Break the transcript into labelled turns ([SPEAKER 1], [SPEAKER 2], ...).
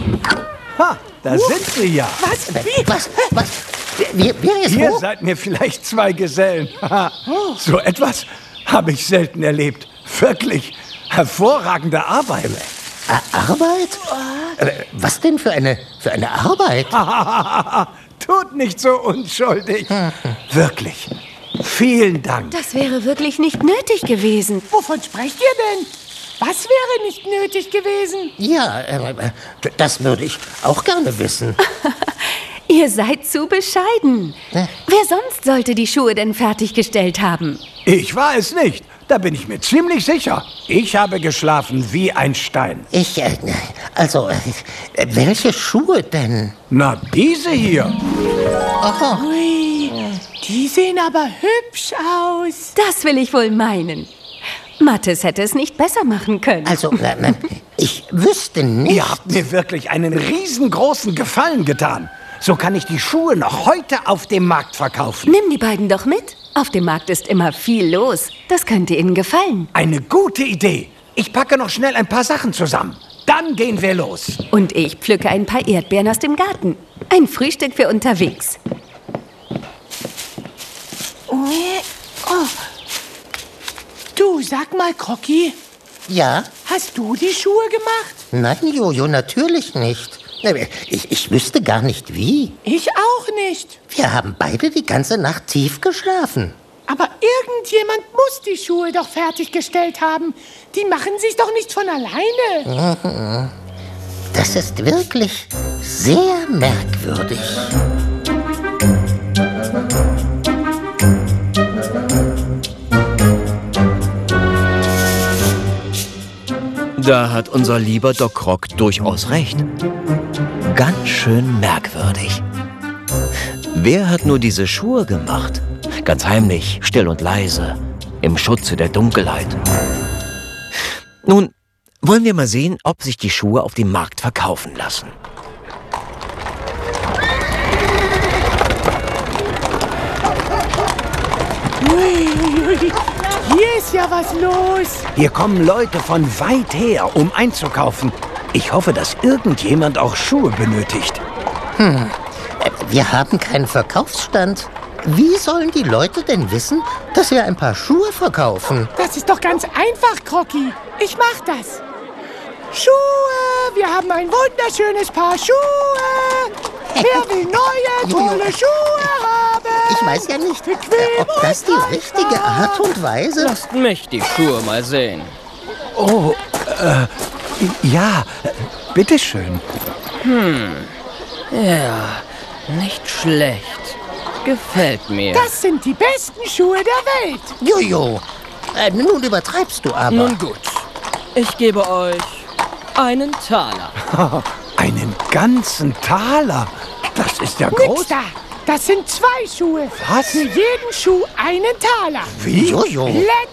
[SPEAKER 1] Ha, da sind sie ja.
[SPEAKER 2] Was? Wie? Was? Wer ist
[SPEAKER 1] Ihr
[SPEAKER 2] wo?
[SPEAKER 1] seid mir vielleicht 2 Gesellen. Haha. So etwas habe ich selten erlebt. Wirklich hervorragende Arbeit.
[SPEAKER 2] Arbeit? Was denn für eine Arbeit?
[SPEAKER 1] Tut nicht so unschuldig. Wirklich. Vielen Dank.
[SPEAKER 3] Das wäre wirklich nicht nötig gewesen.
[SPEAKER 4] Wovon sprecht ihr denn? Was wäre nicht nötig gewesen?
[SPEAKER 2] Ja, das würde ich auch gerne wissen.
[SPEAKER 3] Ihr seid zu bescheiden. Wer sonst sollte die Schuhe denn fertiggestellt haben?
[SPEAKER 1] Ich war es nicht. Da bin ich mir ziemlich sicher. Ich habe geschlafen wie ein Stein.
[SPEAKER 2] Welche Schuhe denn?
[SPEAKER 1] Na, diese hier.
[SPEAKER 4] Ui, die sehen aber hübsch aus.
[SPEAKER 3] Das will ich wohl meinen. Mathis hätte es nicht besser machen können.
[SPEAKER 2] Ich wüsste nicht.
[SPEAKER 1] Ihr habt mir wirklich einen riesengroßen Gefallen getan. So kann ich die Schuhe noch heute auf dem Markt verkaufen.
[SPEAKER 3] Nimm die beiden doch mit. Auf dem Markt ist immer viel los. Das könnte Ihnen gefallen.
[SPEAKER 1] Eine gute Idee. Ich packe noch schnell ein paar Sachen zusammen. Dann gehen wir los.
[SPEAKER 3] Und ich pflücke ein paar Erdbeeren aus dem Garten. Ein Frühstück für unterwegs.
[SPEAKER 4] Du, sag mal, Crocky,
[SPEAKER 2] Ja?
[SPEAKER 4] hast du die Schuhe gemacht?
[SPEAKER 2] Nein, Jojo, natürlich nicht. Ich wüsste gar nicht wie.
[SPEAKER 4] Ich auch nicht.
[SPEAKER 2] Wir haben beide die ganze Nacht tief geschlafen.
[SPEAKER 4] Aber irgendjemand muss die Schuhe doch fertiggestellt haben. Die machen sich doch nicht von alleine.
[SPEAKER 2] Das ist wirklich sehr merkwürdig.
[SPEAKER 5] Da hat unser lieber Doc Rock durchaus recht. Ganz schön merkwürdig. Wer hat nur diese Schuhe gemacht? Ganz heimlich, still und leise, im Schutze der Dunkelheit. Nun, wollen wir mal sehen, ob sich die Schuhe auf dem Markt verkaufen lassen.
[SPEAKER 4] Ui, hier ist ja was los.
[SPEAKER 1] Hier kommen Leute von weit her, um einzukaufen. Ich hoffe, dass irgendjemand auch Schuhe benötigt.
[SPEAKER 2] Wir haben keinen Verkaufsstand. Wie sollen die Leute denn wissen, dass wir ein paar Schuhe verkaufen?
[SPEAKER 4] Das ist doch ganz einfach, Crocky. Ich mach das. Schuhe, wir haben ein wunderschönes Paar Schuhe. Wer will neue, tolle Schuhe haben?
[SPEAKER 2] Ich weiß ja nicht, ob das die richtige Art und Weise...
[SPEAKER 6] Lasst mich die Schuhe mal sehen.
[SPEAKER 1] Oh, ja, bitteschön.
[SPEAKER 6] Ja, nicht schlecht. Gefällt mir.
[SPEAKER 4] Das sind die besten Schuhe der Welt.
[SPEAKER 2] Jojo, nun übertreibst du aber.
[SPEAKER 6] Nun gut, ich gebe euch einen Taler.
[SPEAKER 1] Einen ganzen Taler. Das ist ja
[SPEAKER 4] Nix
[SPEAKER 1] groß.
[SPEAKER 4] da. Das sind 2 Schuhe.
[SPEAKER 1] Was?
[SPEAKER 4] Für jeden Schuh einen Taler.
[SPEAKER 1] Wie?
[SPEAKER 2] Jojo.